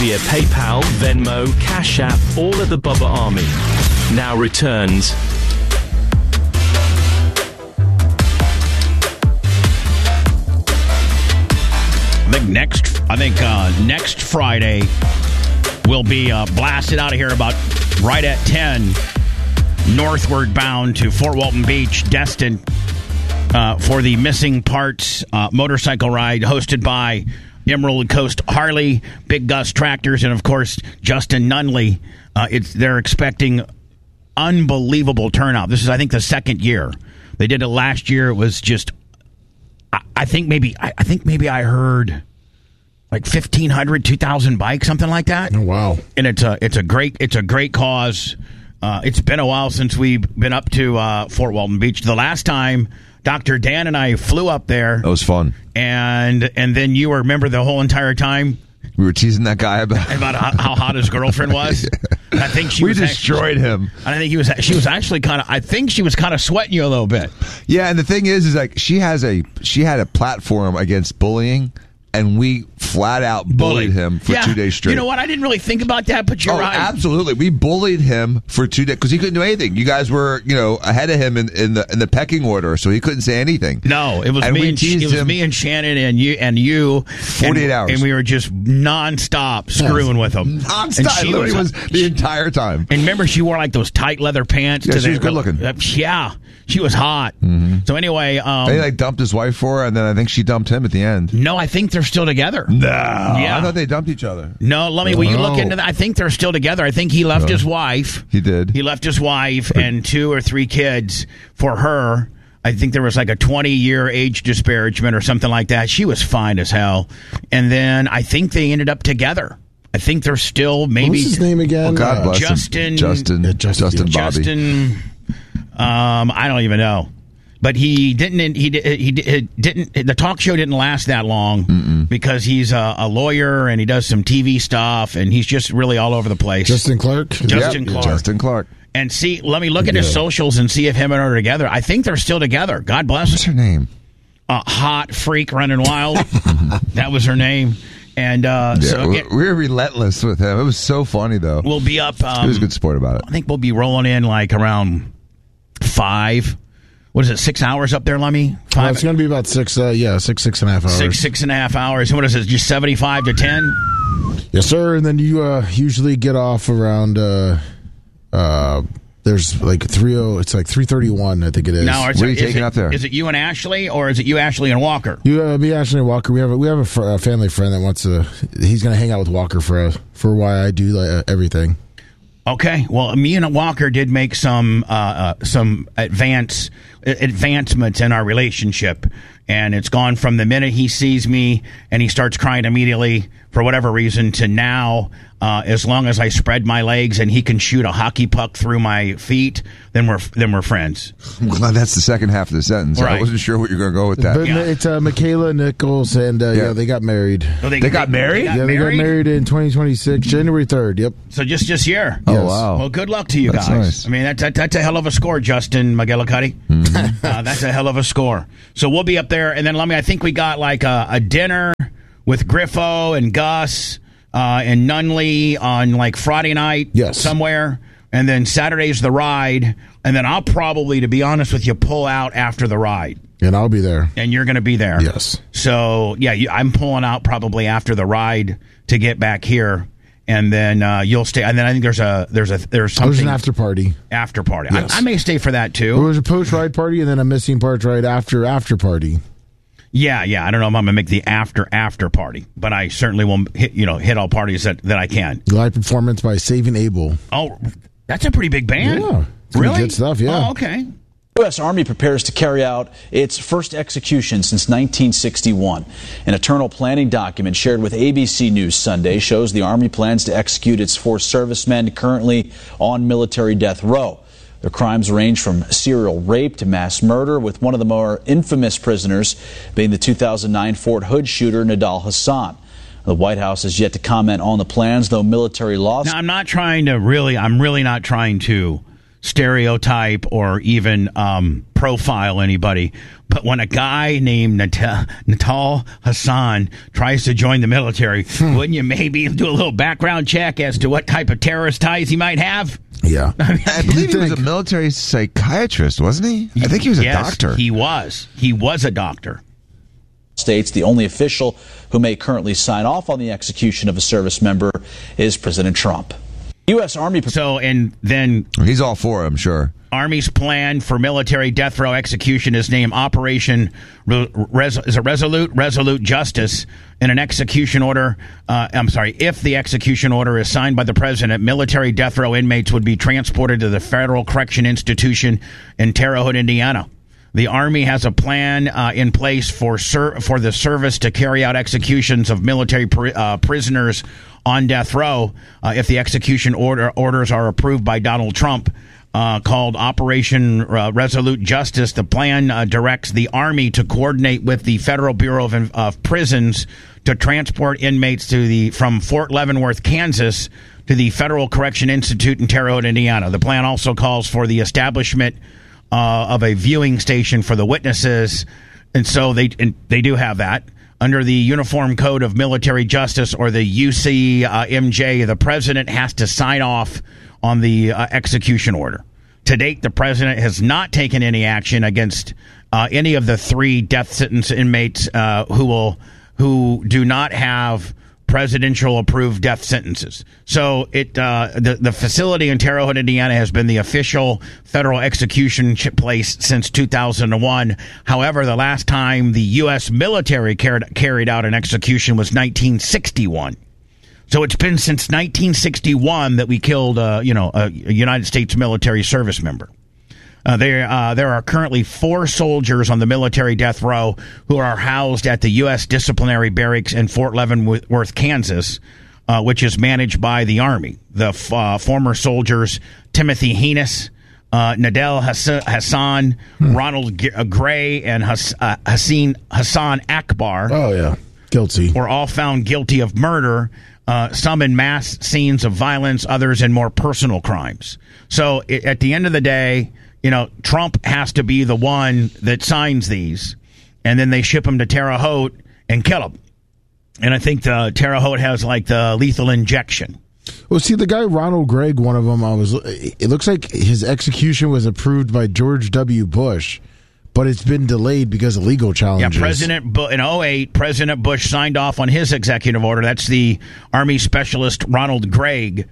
via PayPal, Venmo, Cash App, all of the Bubba Army. Now returns. I think next Friday we'll be blasted out of here about right at 10, northward bound to Fort Walton Beach, Destin, for the Missing Parts motorcycle ride hosted by Emerald Coast Harley, Big Gus Tractors, and of course Justin Nunley. They're expecting unbelievable turnout. This is, I think, the second year. They did it last year. It was just, I think maybe I heard like 1,500, 2,000 bikes, something like that. Oh, wow! And it's a great cause. It's been a while since we've been up to Fort Walton Beach. The last time Dr. Dan and I flew up there. That was fun. And then you remember the whole entire time? We were teasing that guy about how hot his girlfriend was. Yeah. I think we destroyed him. I think she was actually kind of sweating you a little bit. Yeah, and the thing is like she had a platform against bullying, and we flat out bullied him for 2 days straight. You know what? I didn't really think about that, but you're right. Absolutely. We bullied him for 2 days because he couldn't do anything. You guys were, ahead of him in the pecking order, so he couldn't say anything. No, it was me and Shannon and you 48 hours. And we were just nonstop screwing with him. Nonstop. It literally was the entire time. And remember, she wore like those tight leather pants. Yeah, she was good looking. Yeah, she was hot. Mm-hmm. So anyway, they dumped his wife for her, and then I think she dumped him at the end. No, I think they're still together. No, yeah. I thought they dumped each other. No, will you look into that? I think they're still together. I think he left his wife. He did. He left his wife and 2 or 3 kids for her. I think there was like a 20-year age disparagement or something like that. She was fine as hell. And then I think they ended up together. I think they're still maybe. What's his name again? Oh, God bless Justin. him. Justin Bobby. Justin. I don't even know. But he didn't. He didn't. The talk show didn't last that long because he's a lawyer and he does some TV stuff and he's just really all over the place. Justin Clark. Justin Clark. And see, let me look at his socials and see if him and her are together. I think they're still together. God bless. What's her name? Hot Freak Running Wild. That was her name. And we're relentless with him. It was so funny though. We'll be up. He was a good sport about it. I think we'll be rolling in like around 5. What is it, 6 hours up there, Lemmy? 5? It's going to be about 6 and a half hours. 6.5 hours. What is it, just 75 to 10? Yes, sir. And then you usually get off around, there's like 3:31, I think it is. Now, what are you taking up there? Is it you and Ashley, or is it you, Ashley, and Walker? Me, Ashley, and Walker. We have a family friend that wants to, he's going to hang out with Walker for why I do everything. Okay, well, me and Walker did make some advancements in our relationship, and it's gone from the minute he sees me and he starts crying immediately for whatever reason to now, as long as I spread my legs and he can shoot a hockey puck through my feet, then we're friends. I'm glad that's the second half of the sentence. Right. I wasn't sure what you're going to go with that. But it's Michaela Nichols, and they got married. Oh, they got married? They got married in 2026, January 3rd. Yep. So just this year. Oh, wow. Well, good luck to you That's guys. Nice. I mean, that's a hell of a score, Justin McGillicuddy. Mm-hmm. That's a hell of a score. So we'll be up there, and then I think we got like a dinner with Griffo and Gus and Nunley on like Friday night somewhere. And then Saturday's the ride. And then I'll probably, to be honest with you, pull out after the ride. And I'll be there. And you're going to be there. Yes. So, yeah, I'm pulling out probably after the ride to get back here. And then you'll stay. And then I think there's something. There's an after party. After party. Yes. I may stay for that too. There was a post ride party and then a missing parts ride after party. Yeah. I don't know if I'm gonna make the after party, but I certainly will hit all parties that I can. Live performance by Saving Abel. Oh, that's a pretty big band. Yeah, really good stuff. Yeah. Oh, okay. U.S. Army prepares to carry out its first execution since 1961. An internal planning document shared with ABC News Sunday shows the Army plans to execute its 4 servicemen currently on military death row. Their crimes range from serial rape to mass murder, with one of the more infamous prisoners being the 2009 Fort Hood shooter Nidal Hasan. The White House has yet to comment on the plans, though military law. Now, I'm really not trying to stereotype or even profile anybody. But when a guy named Natal Hassan tries to join the military, wouldn't you maybe do a little background check as to what type of terrorist ties he might have? Yeah. I believe he was a military psychiatrist, wasn't he? I think he was a doctor. He was. He was a doctor. States the only official who may currently sign off on the execution of a service member is President Trump. U.S. Army. So, and then he's all for it, I'm sure. Army's plan for military death row execution is named Operation Resolute Justice. In an execution order, if the execution order is signed by the president, military death row inmates would be transported to the Federal Correction Institution in Terre Haute, Indiana. The Army has a plan in place for the service to carry out executions of military prisoners on death row if the execution orders are approved by Donald Trump. Called Operation Resolute Justice. The plan directs the Army to coordinate with the Federal Bureau of Prisons to transport inmates from Fort Leavenworth, Kansas, to the Federal Correction Institute in Terre Haute, Indiana. The plan also calls for the establishment of a viewing station for the witnesses, and so they do have that. Under the Uniform Code of Military Justice, or the UCMJ, the president has to sign off on the execution order. To date, the president has not taken any action against any of the 3 death sentence inmates who do not have presidential approved death sentences. So the facility in Terre Haute, Indiana, has been the official federal execution place since 2001. However, the last time the U.S. military carried out an execution was 1961. So it's been since 1961 that we killed, a United States military service member. There are currently 4 soldiers on the military death row who are housed at the U.S. disciplinary barracks in Fort Leavenworth, Kansas, which is managed by the Army. The former soldiers, Timothy Heinous, Nadel Hassan, Ronald Gray, and Hassan Akbar. Oh, yeah. Guilty. Were all found guilty of murder. Some in mass scenes of violence, others in more personal crimes. So at the end of the day, Trump has to be the one that signs these, and then they ship them to Terre Haute and kill them. And I think the Terre Haute has like the lethal injection. Well, see, the guy Ronald Gregg, one of them, it looks like his execution was approved by George W. Bush, but it's been delayed because of legal challenges. Yeah, in 2008, President Bush signed off on his executive order. That's the Army specialist Ronald Gray,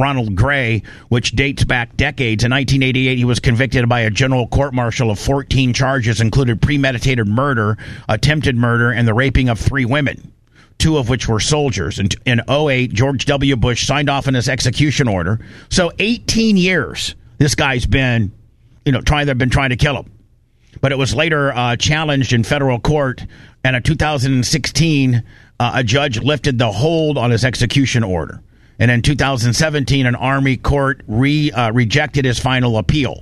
which dates back decades. In 1988, he was convicted by a general court-martial of 14 charges, included premeditated murder, attempted murder, and the raping of 3 women, 2 of which were soldiers. In 2008, George W. Bush signed off on his execution order. So 18 years, this guy's been, trying to kill him. But it was later challenged in federal court, and in 2016, a judge lifted the hold on his execution order. And in 2017, an Army court rejected his final appeal.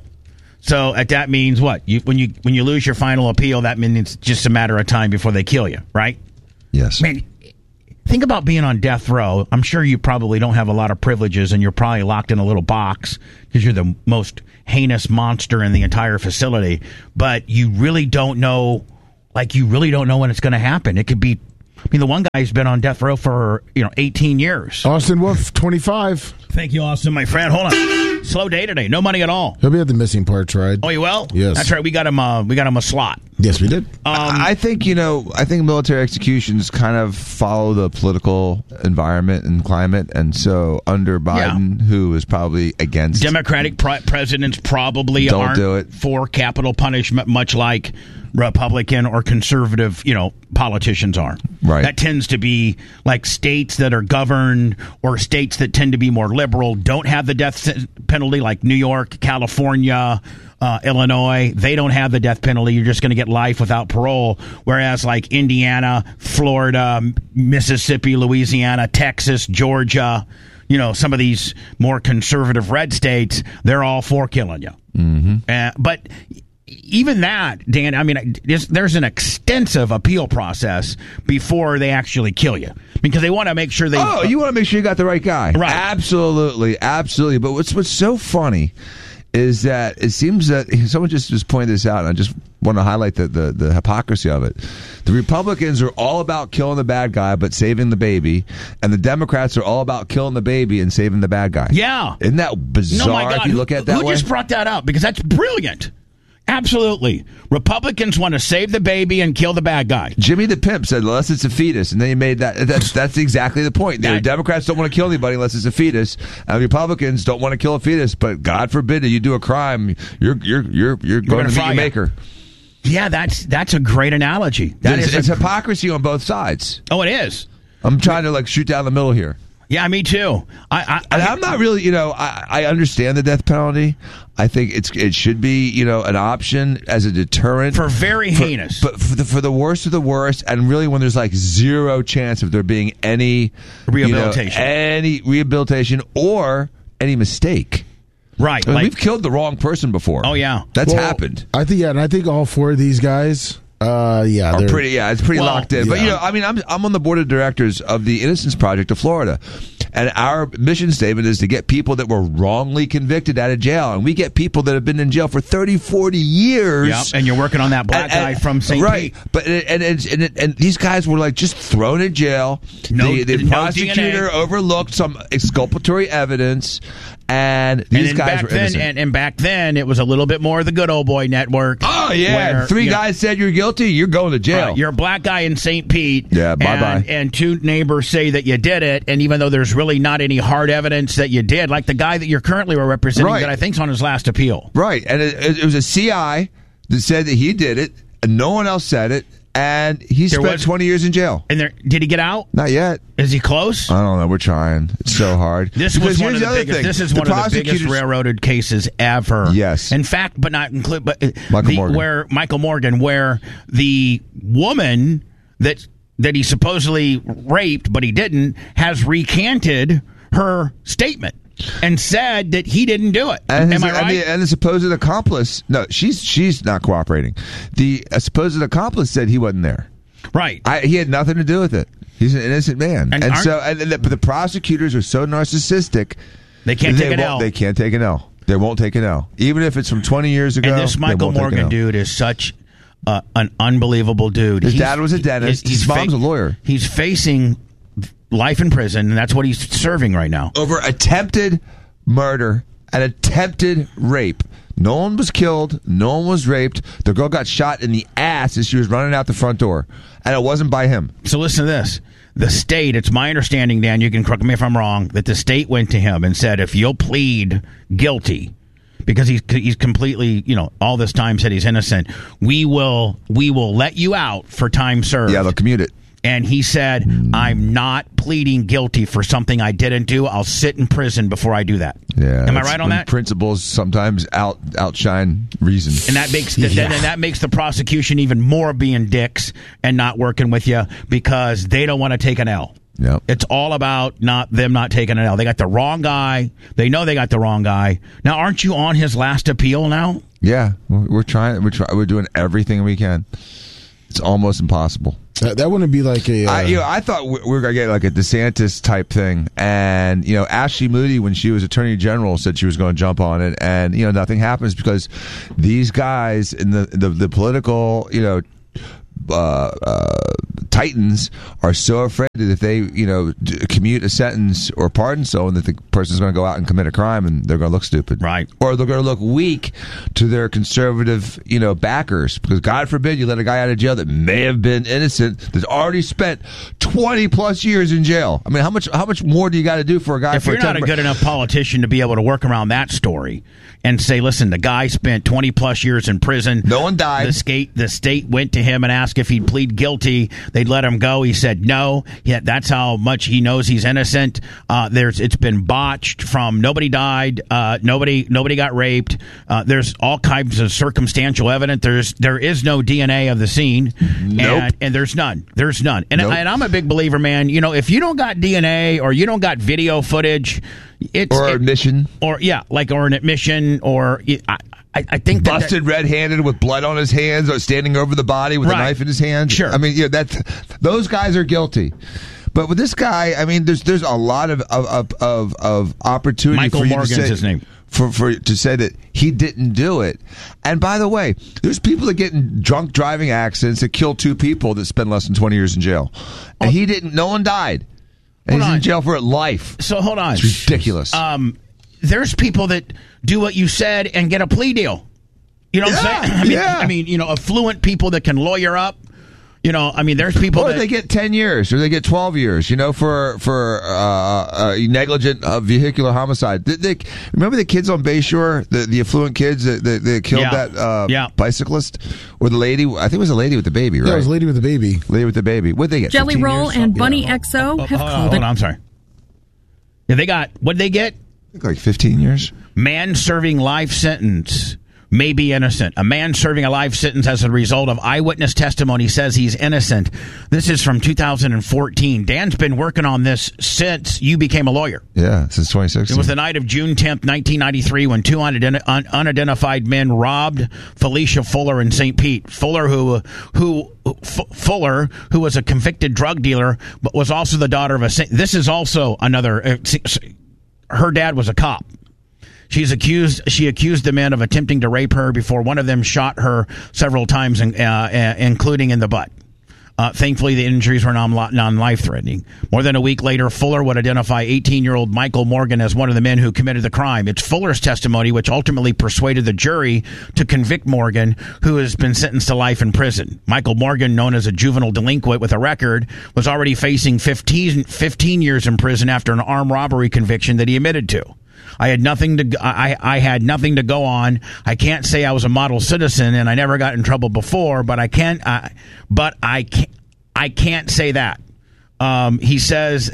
So that means what? When you lose your final appeal, that means it's just a matter of time before they kill you, right? Yes. Man, think about being on death row. I'm sure you probably don't have a lot of privileges, and you're probably locked in a little box because you're the most heinous monster in the entire facility. But you really don't know, when it's going to happen. It could be. The one guy's been on death row for 18 years. Austin Wolf, 25. Thank you, Austin, my friend. Hold on. Slow day today. No money at all. He'll be at the missing parts ride. Oh, you will? Yes. That's right. We got him a slot. Yes, we did. I think military executions kind of follow the political environment and climate, and so under Biden, who is probably against Democratic presidents, probably don't do it for capital punishment, much like Republican or conservative, politicians are. Right. That tends to be like states that are governed, or states that tend to be more liberal don't have the death penalty, like New York, California, Illinois. They don't have the death penalty. You're just going to get life without parole. Whereas like Indiana, Florida, Mississippi, Louisiana, Texas, Georgia, some of these more conservative red states, they're all for killing you. Mm-hmm. But even that, Dan, there's an extensive appeal process before they actually kill you, because they want to make sure you want to make sure you got the right guy. Right. Absolutely. But what's so funny is that it seems that someone just pointed this out, and I just want to highlight the hypocrisy of it. The Republicans are all about killing the bad guy but saving the baby, and the Democrats are all about killing the baby and saving the bad guy. Yeah. Isn't that bizarre? No, my God. If you look at it that Who way? just brought that up? Because that's brilliant. Absolutely. Republicans want to save the baby and kill the bad guy. Jimmy the Pimp said, unless it's a fetus, and then he made that's exactly the point. The Democrats don't want to kill anybody unless it's a fetus, and Republicans don't want to kill a fetus, but God forbid that you do a crime, you're going to meet your maker. Yeah, that's a great analogy. It's hypocrisy on both sides. Oh, it is. I'm trying to shoot down the middle here. Yeah, me too. I'm not really, I understand the death penalty. I think it should be, an option as a deterrent for very heinous. But for the worst of the worst, and really when there's zero chance of there being any rehabilitation, or any mistake. Right. I mean, we've killed the wrong person before. Oh yeah, that's happened. I think all four of these guys. It's pretty locked in. Yeah. But I'm on the board of directors of the Innocence Project of Florida, and our mission statement is to get people that were wrongly convicted out of jail, and we get people that have been in jail for 30, 40 years. Yep. And you're working on that black guy from St. Pete, But and these guys were just thrown in jail. The prosecutor overlooked some exculpatory evidence. And these guys were innocent. And back then, it was a little bit more of the good old boy network. Oh, yeah. Where, three guys said you're guilty, you're going to jail. Right, you're a black guy in St. Pete. Yeah, bye-bye. And two neighbors say that you did it, and even though there's really not any hard evidence that you did, like the guy that you're currently representing that I think's on his last appeal. Right. And it was a CI that said that he did it, and no one else said it. And he spent 20 years in jail. And did he get out? Not yet. Is he close? I don't know. We're trying. It's so hard. This is one of the biggest railroaded cases ever. Yes. In fact, but not include, but Michael Morgan, where the woman that he supposedly raped, but he didn't, has recanted her statement and said that he didn't do it. Am I right? And the supposed accomplice, no, she's not cooperating. The supposed accomplice said he wasn't there. Right. He had nothing to do with it. He's an innocent man. But the prosecutors are so narcissistic. They can't take an L. They can't take an L. They won't take an L. Even if it's from 20 years ago. And this Michael Morgan dude is such an unbelievable dude. His dad was a dentist. His mom's a lawyer. He's facing life in prison, and that's what he's serving right now. Over attempted murder and attempted rape. No one was killed. No one was raped. The girl got shot in the ass as she was running out the front door, and it wasn't by him. So listen to this. The state, it's my understanding, Dan, you can correct me if I'm wrong, that the state went to him and said, if you'll plead guilty, because he's completely, all this time said he's innocent, we will let you out for time served. Yeah, they'll commute it. And he said, I'm not pleading guilty for something I didn't do. I'll sit in prison before I do that. Yeah, am I right on that? Principles sometimes outshine reason. And that makes that makes the prosecution even more being dicks and not working with you because they don't want to take an L. Yep. It's all about them not taking an L. They got the wrong guy. They know they got the wrong guy. Now, aren't you on his last appeal now? Yeah, we're trying. We're doing everything we can. It's almost impossible. That wouldn't be like a. I thought we were gonna get like a DeSantis type thing, and Ashley Moody, when she was Attorney General, said she was going to jump on it, and nothing happens because these guys in the political titans are so afraid that if they commute a sentence or pardon someone that the person's going to go out and commit a crime and they're going to look stupid, right? Or they're going to look weak to their conservative backers, because God forbid you let a guy out of jail that may have been innocent, that's already spent 20 plus years in jail. I mean, how much more do you got to do for a guy? If you're not a good enough politician to be able to work around that story and say, listen, the guy spent 20 plus years in prison, no one died, the state went to him and asked if he'd plead guilty, they'd let him go. He said no. Yeah, that's how much he knows he's innocent. It's been botched from nobody died, nobody got raped. There's all kinds of circumstantial evidence. There is no DNA of the scene. Nope. And there's none. And nope. And I'm a big believer, man. If you don't got DNA or you don't got video footage, admission, or an admission, or I think busted red-handed with blood on his hands, or standing over the body with a knife in his hand. Sure, I mean, those guys are guilty. But with this guy, I mean, there's a lot of opportunity. Michael for you Morgan's to say, his name. For to say that he didn't do it. And by the way, there's people that get in drunk driving accidents that kill 2 people that spend less than 20 years in jail. And he didn't. No one died. And he's in jail for life. So hold on. It's ridiculous. There's people that do what you said and get a plea deal. You know what I'm saying? I mean, affluent people that can lawyer up. I mean, there's people that they get 10 years or they get 12 years, for negligent vehicular homicide. Remember the kids on Bayshore, the affluent kids that killed that bicyclist? Or the lady, I think it was a lady with the baby, right? Yeah, it was a lady with the baby. Lady with the baby. What'd they get? Jelly Roll and Bunny XO have called it. I'm sorry. Yeah, they got, what'd they get? I think like 15 years. Man serving life sentence. May be innocent. A man serving a life sentence as a result of eyewitness testimony says he's innocent. This is from 2014. Dan's been working on this since you became a lawyer. Yeah, since 2016. It was the night of June 10th, 1993, when 2 unidentified men robbed Felicia Fuller in St. Pete. Fuller, who was a convicted drug dealer, but was also the daughter of a... This is also another... her dad was a cop. She accused the men of attempting to rape her before one of them shot her several times, including in the butt. Thankfully, the injuries were non-life-threatening. More than a week later, Fuller would identify 18-year-old Michael Morgan as one of the men who committed the crime. It's Fuller's testimony which ultimately persuaded the jury to convict Morgan, who has been sentenced to life in prison. Michael Morgan, known as a juvenile delinquent with a record, was already facing 15 years in prison after an armed robbery conviction that he admitted to. I had nothing to go on. I can't say I was a model citizen, and I never got in trouble before. But I can't say that. He says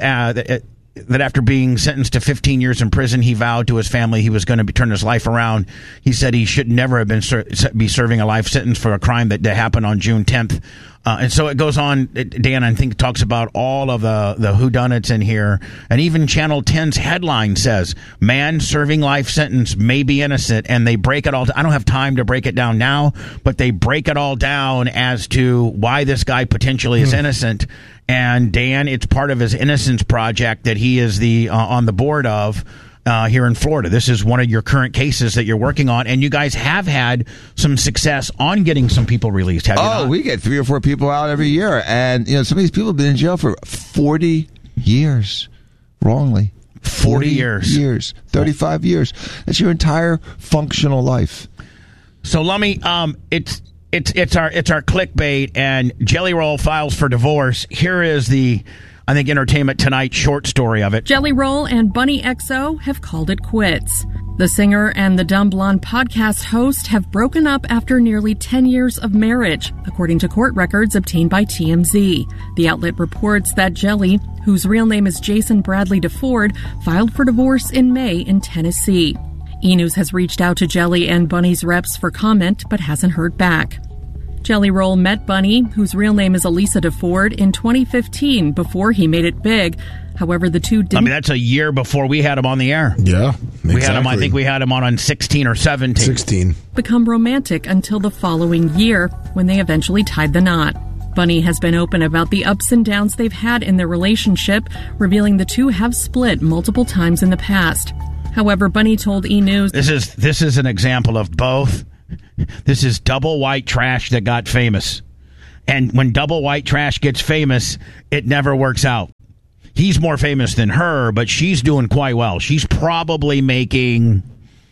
that after being sentenced to 15 years in prison, he vowed to his family he was going to turn his life around. He said he should never have been be serving a life sentence for a crime that happened on June 10th. And so it goes on, Dan, I think it talks about all of the whodunits in here. And even Channel 10's headline says, man serving life sentence may be innocent. And they break it all. I don't have time to break it down now, but they break it all down as to why this guy potentially is innocent. And Dan, it's part of his Innocence Project that he is on the board of. Here in Florida. This is one of your current cases that you're working on, and you guys have had some success on getting some people released, have you not? We get 3 or 4 people out every year, and some of these people have been in jail for 40 years, wrongly. 40 years. 35 years. That's your entire functional life. So, Lummy, it's our clickbait, and Jelly Roll files for divorce. Here is the... I think Entertainment Tonight short story of it. Jelly Roll and Bunny XO have called it quits. The singer and the Dumb Blonde podcast host have broken up after nearly 10 years of marriage, according to court records obtained by TMZ. The outlet reports that Jelly, whose real name is Jason Bradley DeFord, filed for divorce in May in Tennessee. E! News has reached out to Jelly and Bunny's reps for comment, but hasn't heard back. Jelly Roll met Bunny, whose real name is Elisa DeFord, in 2015 before he made it big. However, the two didn't... I mean, that's a year before we had him on the air. Yeah, exactly. We had him, I think we had him on 16 or 17. 16. ...become romantic until the following year, when they eventually tied the knot. Bunny has been open about the ups and downs they've had in their relationship, revealing the two have split multiple times in the past. However, Bunny told E! News... This is an example of both... This is double white trash that got famous. And when double white trash gets famous, it never works out. He's more famous than her, but she's doing quite well. She's probably making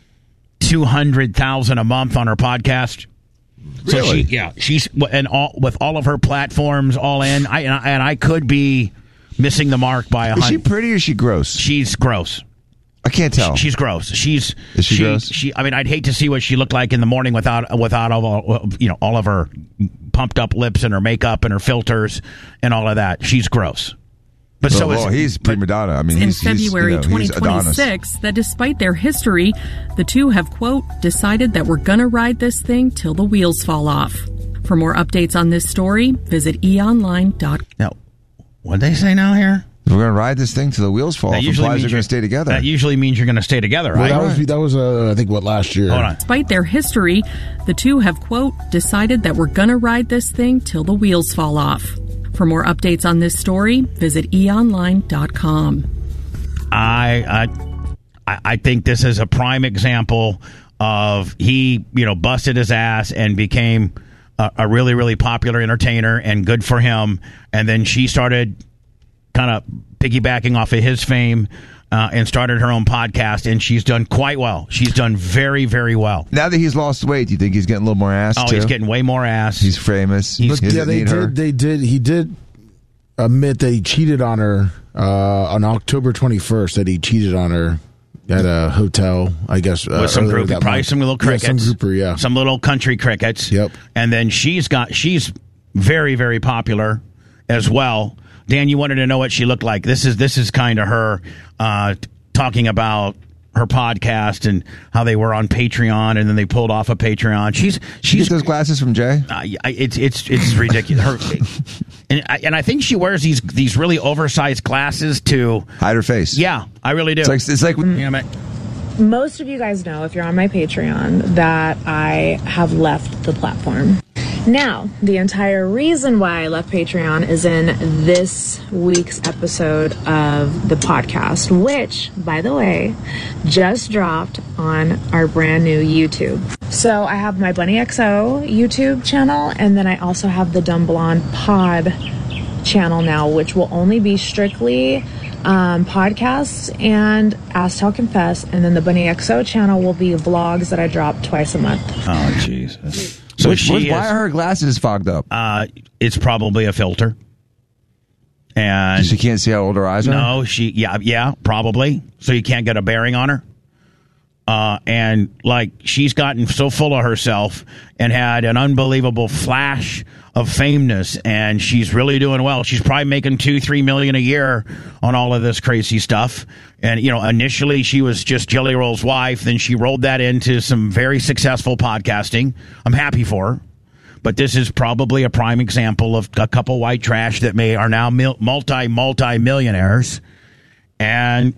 $200,000 a month on her podcast. Really? So she's with all of her platforms all in. I could be missing the mark by 100. Is she pretty or is she gross? She's gross. I can't tell. She's gross. Is she gross? I mean, I'd hate to see what she looked like in the morning without all of her pumped up lips and her makeup and her filters and all of that. She's gross. But he's prima donna. I mean, in February 2026, that despite their history, the two have, quote, decided that we're gonna ride this thing till the wheels fall off. For more updates on this story, visit eonline.com. Now, what'd they say now here? We're going to ride this thing till the wheels fall off. Implies you're going to stay together. That usually means you're going to stay together, right? Well, that was I think, last year. Hold on. Despite their history, the two have, quote, decided that we're going to ride this thing till the wheels fall off. For more updates on this story, visit eonline.com. I think this is a prime example of he, busted his ass and became a really, really popular entertainer, and good for him. And then she started kind of piggybacking off of his fame and started her own podcast, and she's done quite well. She's done very, very well. Now that he's lost weight, do you think he's getting a little more ass, too? He's getting way more ass. He's famous. He did admit that he cheated on her on October 21st, that he cheated on her at a hotel, I guess. With some group, probably some little crickets. Yeah, some grouper, yeah. Some little country crickets. Yep. And then she's very, very popular as well. Dan, you wanted to know what she looked like. This is kind of her talking about her podcast and how they were on Patreon, and then they pulled off of Patreon. She's get those glasses from Jay. It's ridiculous. And I think she wears these really oversized glasses to hide her face. Yeah, I really do. It's like most of you guys know, if you're on my Patreon, that I have left the platform. Now, the entire reason why I left Patreon is in this week's episode of the podcast, which, by the way, just dropped on our brand new YouTube. So I have my Bunny XO YouTube channel, and then I also have the Dumb Blonde Pod channel now, which will only be strictly podcasts and Ask Tell Confess, and then the Bunny XO channel will be vlogs that I drop twice a month. Oh, Jesus. So why are her glasses fogged up? It's probably a filter. And she can't see how old her eyes are? No, yeah, probably. So you can't get a bearing on her. And she's gotten so full of herself and had an unbelievable flash of fameness, and she's really doing well. She's probably making $2-3 million a year on all of this crazy stuff. And initially she was just Jelly Roll's wife, then she rolled that into some very successful podcasting. I'm happy for her, but this is probably a prime example of a couple white trash that are now multi-millionaires. And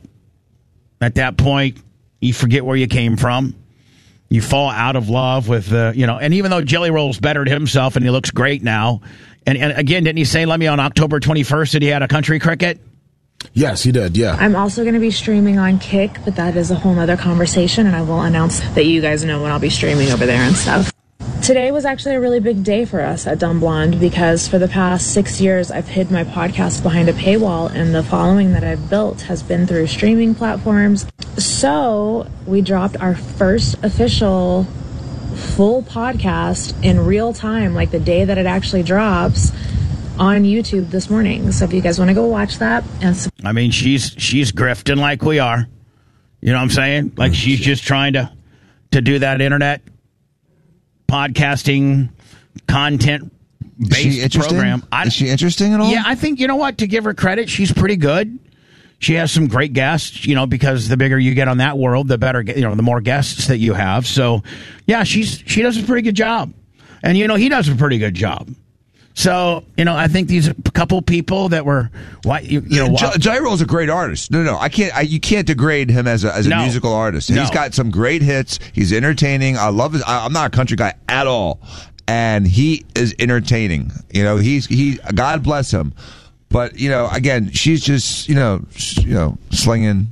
at that point, you forget where you came from. You fall out of love with and even though Jelly Roll's bettered himself and he looks great now, and again, didn't he say, let me on October 21st that he had a country cricket? Yes, he did, yeah. I'm also going to be streaming on Kick, but that is a whole other conversation, and I will announce that you guys know when I'll be streaming over there and stuff. Today was actually a really big day for us at Dumb Blonde, because for the past 6 years I've hid my podcast behind a paywall, and the following that I've built has been through streaming platforms. So we dropped our first official full podcast in real time, like the day that it actually drops, on YouTube this morning. So if you guys want to go watch that. I mean, she's grifting like we are. You know what I'm saying? Like she's just trying to do that internet podcasting content based program. Is she interesting at all? Yeah, I think, to give her credit, she's pretty good. She has some great guests, because the bigger you get on that world, the better, the more guests that you have. So, yeah, she does a pretty good job. And, he does a pretty good job. So, I think these couple people that were, Jelly Roll's a great artist. No, you can't degrade him as a musical artist. He's got some great hits. He's entertaining. I love I'm not a country guy at all, and he is entertaining. He God bless him. But again, she's just slinging.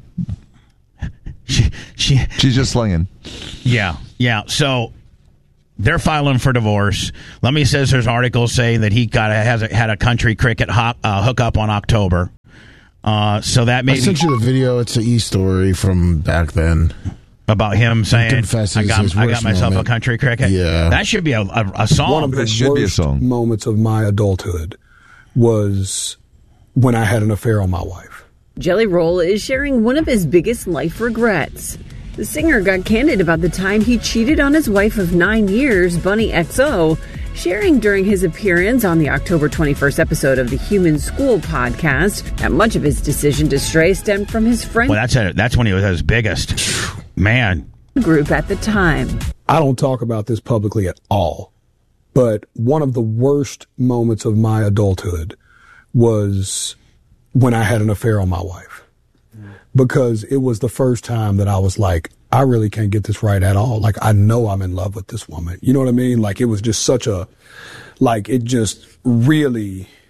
She's just slinging. Yeah. So they're filing for divorce. Lemmy says there's articles saying that he had a country cricket hookup on October. So that maybe I sent you the video. It's an e-story from back then about him saying, "I got myself a country cricket." Yeah, that should be a song. One of the worst moments of my adulthood was when I had an affair on my wife. Jelly Roll is sharing one of his biggest life regrets. The singer got candid about the time he cheated on his wife of 9 years, Bunny XO, sharing during his appearance on the October 21st episode of the Human School podcast that much of his decision to stray stemmed from his friend. Well, that's when he was at his biggest. Man. Group at the time. I don't talk about this publicly at all, but one of the worst moments of my adulthood was when I had an affair on my wife, because it was the first time that I was like, I really can't get this right at all. Like, I know I'm in love with this woman. You know what I mean? Like, it was just it just really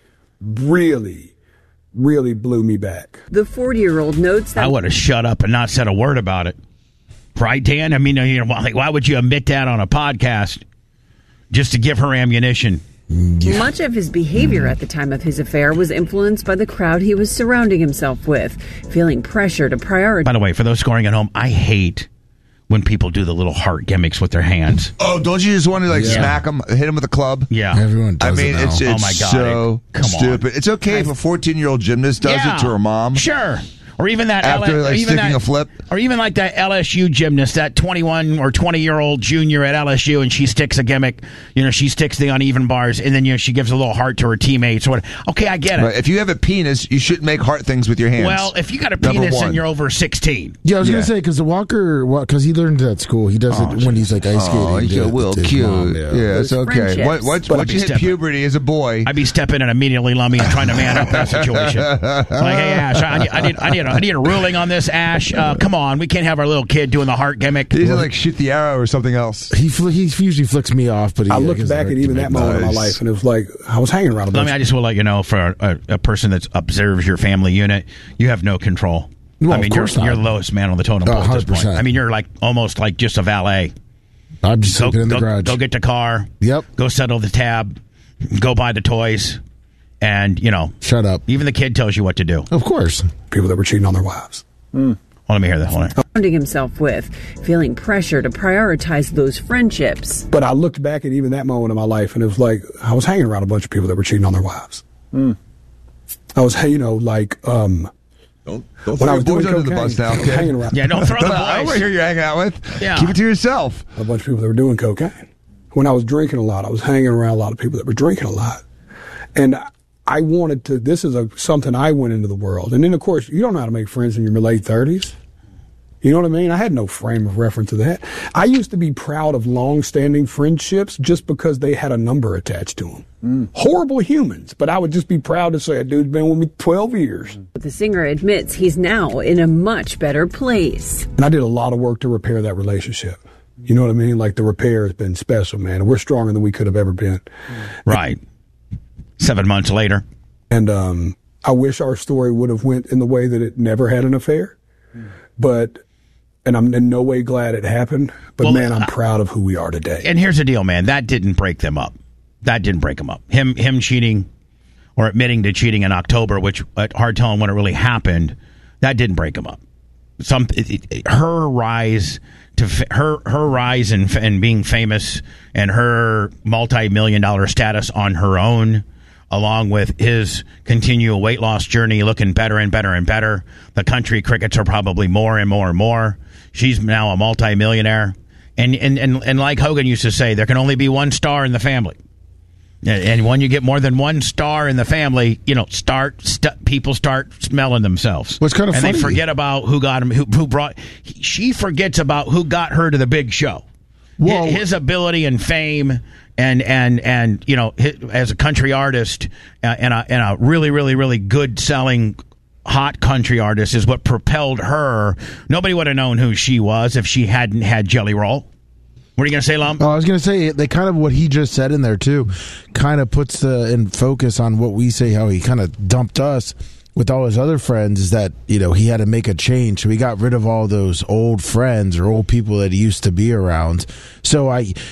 really, really blew me back. The 40-year-old notes that I would have shut up and not said a word about it. Right, Dan? I mean, why would you admit that on a podcast just to give her ammunition? Much of his behavior at the time of his affair was influenced by the crowd he was surrounding himself with, feeling pressure to prioritize. By the way, for those scoring at home, I hate when people do the little heart gimmicks with their hands. Oh, don't you just want to smack them, hit them with a club? Yeah. Everyone does it now. It's oh my God, so come stupid. on. It's okay if a 14-year-old gymnast does it to her mom. Sure. Or even that after sticking a flip, or even like that LSU gymnast, that 21 or 20-year-old junior at LSU, and she sticks a gimmick. She sticks the uneven bars, and then she gives a little heart to her teammates. Or whatever. Okay, I get it. Right. If you have a penis, you shouldn't make heart things with your hands. Well, if you got a penis and you're over 16, I was gonna say because Walker, because he learned it at school, he does it when he's like ice skating. Oh, he's a little cute. Mom, yeah, it's okay. Once you hit puberty as a boy, I'd be stepping in immediately, Lummy, and trying to man up that situation. Like, hey, Ash, I need a ruling on this, Ash. Come on, we can't have our little kid doing the heart gimmick. He doesn't shoot the arrow or something else. He usually flicks me off, but I looked back at even that moment of my life, and it was like I was hanging around a bunch. I just will let you know, for a person that observes your family unit, you have no control. Well, you're the lowest man on the totem pole at this point. I mean, you're almost like just a valet. I'm just sleeping in the garage. Go get the car. Yep. Go settle the tab. Go buy the toys. And, shut up. Even the kid tells you what to do. Of course. People that were cheating on their wives. Well, let me hear that. Hold on. Surrounding himself with, feeling pressure to prioritize those friendships. But I looked back at even that moment of my life, and it was like I was hanging around a bunch of people that were cheating on their wives. I was, Don't when I was doing under the bus now. Okay? Hanging around. Yeah, don't throw the boys. I don't want to hear you hanging out with. Yeah. Keep it to yourself. A bunch of people that were doing cocaine. When I was drinking a lot, I was hanging around a lot of people that were drinking a lot. And I wanted to, this is something I went into the world. And then, of course, you don't know how to make friends in your late 30s. You know what I mean? I had no frame of reference to that. I used to be proud of long-standing friendships just because they had a number attached to them. Horrible humans, but I would just be proud to say a dude's been with me 12 years. But the singer admits he's now in a much better place. And I did a lot of work to repair that relationship. You know what I mean? Like the repair has been special, man. We're stronger than we could have ever been. Right. 7 months later. And I wish our story would have went in the way that it never had an affair. And I'm in no way glad it happened. But, man, I'm proud of who we are today. And here's the deal, man. That didn't break them up. That didn't break them up. Him cheating or admitting to cheating in October, which hard telling when it really happened, that didn't break them up. Her rise to her rise and being famous and her multi-million-dollar status on her own, along with his continual weight loss journey, looking better and better and better. The country crickets are probably more and more and more. She's now a multi-millionaire. And like Hogan used to say, there can only be one star in the family. And when you get more than one star in the family, people start smelling themselves. What's kind of funny? And they forget about who got him, who brought. She forgets about who got her to the big show. Well, his ability and fame, and as a country artist and a really, really, really good selling hot country artist is what propelled her. Nobody would have known who she was if she hadn't had Jelly Roll. What are you going to say, Lum? Oh, I was going to say, they kind of, what he just said in there, too, kind of puts in focus on what we say, how he kind of dumped us with all his other friends, is that, he had to make a change. So he got rid of all those old friends or old people that he used to be around. So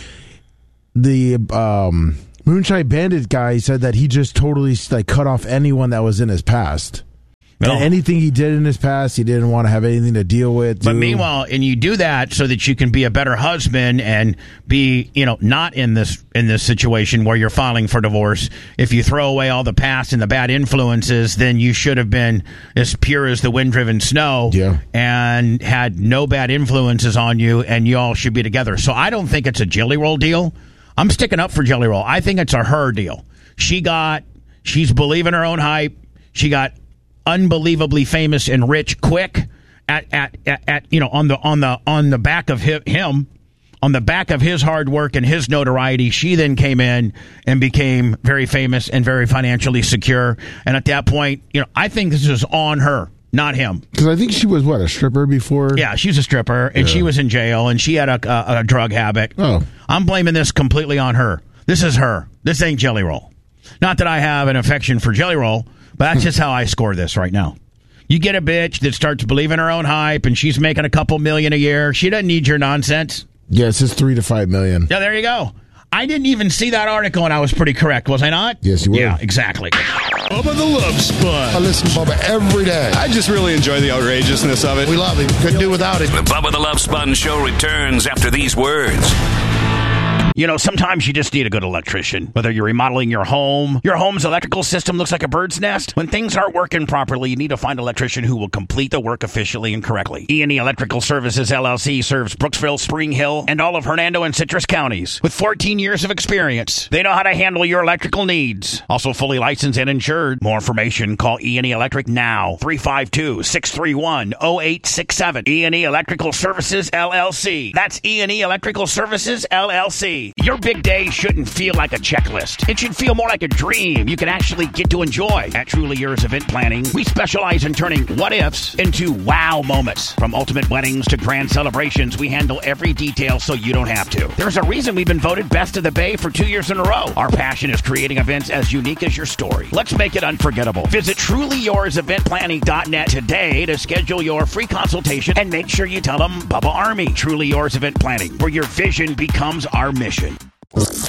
the Moonshine Bandit guy said that he just totally cut off anyone that was in his past. No. Anything he did in his past, he didn't want to have anything to deal with. But meanwhile, and you do that so that you can be a better husband and be, not in this situation where you're filing for divorce. If you throw away all the past and the bad influences, then you should have been as pure as the wind-driven snow and had no bad influences on you, and you all should be together. So I don't think it's a Jelly Roll deal. I'm sticking up for Jelly Roll. I think it's a her deal. She's believing her own hype. She got unbelievably famous and rich quick on the back of him, on the back of his hard work and his notoriety. She then came in and became very famous and very financially secure. And at that point, I think this is on her, not him. Because I think she was a stripper before. Yeah, she was a stripper and she was in jail and she had a drug habit. Oh, I'm blaming this completely on her. This is her. This ain't Jelly Roll. Not that I have an affection for Jelly Roll, but that's just how I score this right now. You get a bitch that starts believing her own hype, and she's making a couple million a year. She doesn't need your nonsense. Yes, it's $3 to $5 million. Yeah, there you go. I didn't even see that article, and I was pretty correct, was I not? Yes, you were. Yeah, exactly. Bubba the Love Sponge. I listen to Bubba every day. I just really enjoy the outrageousness of it. We love him. Couldn't do without him. The Bubba the Love Sponge Show returns after these words. You know, sometimes you just need a good electrician. Whether you're remodeling your home's electrical system looks like a bird's nest. When things aren't working properly, you need to find an electrician who will complete the work efficiently and correctly. E&E Electrical Services, LLC serves Brooksville, Spring Hill, and all of Hernando and Citrus counties. With 14 years of experience, they know how to handle your electrical needs. Also fully licensed and insured. More information, call E&E Electric now. 352-631-0867. E&E Electrical Services, LLC. That's E&E Electrical Services, LLC. Your big day shouldn't feel like a checklist. It should feel more like a dream you can actually get to enjoy. At Truly Yours Event Planning, we specialize in turning what-ifs into wow moments. From ultimate weddings to grand celebrations, we handle every detail so you don't have to. There's a reason we've been voted Best of the Bay for 2 years in a row. Our passion is creating events as unique as your story. Let's make it unforgettable. Visit TrulyYoursEventPlanning.net today to schedule your free consultation and make sure you tell them Bubba Army. Truly Yours Event Planning, where your vision becomes our mission.